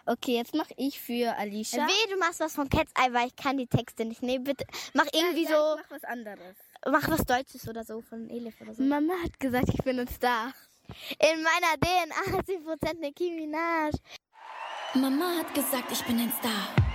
Okay, jetzt mache ich für Alicia. Wehe, du machst was von Cat's Eye, weil ich kann die Texte nicht. Nee, bitte. Mach irgendwie so. Ja, ich mach was anderes. Mach was Deutsches oder so von Elif oder so. Mama hat gesagt, ich bin ein Star. In meiner DNA 10% Nicki Minaj. Mama hat gesagt, ich bin ein Star.